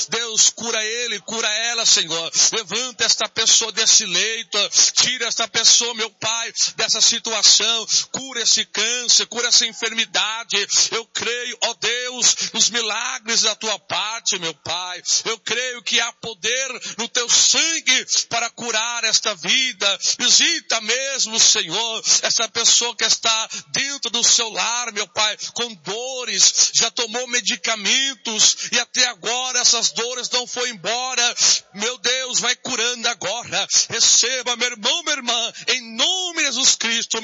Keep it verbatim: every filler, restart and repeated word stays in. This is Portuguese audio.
Deus, cura ele, cura ela, Senhor. Levanta esta pessoa desse leito, tira esta pessoa, meu Pai, dessa situação. Cura esse câncer, cura essa enfermidade. Eu creio, ó Deus, nos milagres da tua parte, meu Pai. Eu creio que há poder no teu sangue para curar esta vida. Visita mesmo, Senhor, essa pessoa que está dentro do seu lar, meu Pai, com dores, já tomou medicamentos e até agora essas dores não foram embora. Meu Deus, vai curando agora. Receba, meu irmão, minha irmã, em nome de Jesus Cristo.